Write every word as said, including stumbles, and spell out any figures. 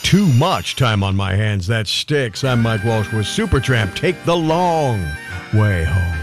too much time on my hands. That sticks. I'm Mike Walsh with Supertramp. Take the long way home.